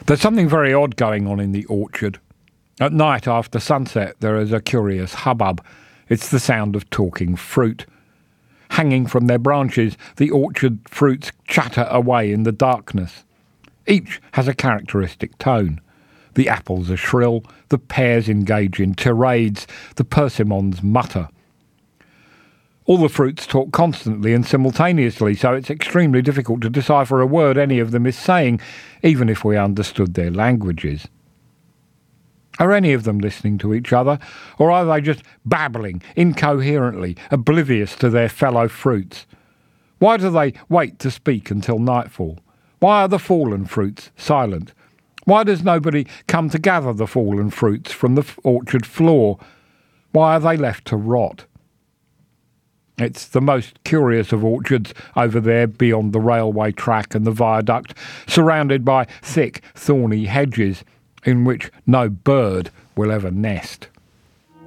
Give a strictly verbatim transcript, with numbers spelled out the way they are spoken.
There's something very odd going on in the orchard. At night after sunset there is a curious hubbub. It's the sound of talking fruit. Hanging from their branches, the orchard fruits chatter away in the darkness. Each has a characteristic tone. The apples are shrill, the pears engage in tirades, the persimmons mutter. All the fruits talk constantly and simultaneously, so it's extremely difficult to decipher a word any of them is saying, even if we understood their languages. Are any of them listening to each other, or are they just babbling incoherently, oblivious to their fellow fruits? Why do they wait to speak until nightfall? Why are the fallen fruits silent? Why does nobody come to gather the fallen fruits from the orchard floor? Why are they left to rot? It's the most curious of orchards over there beyond the railway track and the viaduct, surrounded by thick, thorny hedges in which no bird will ever nest.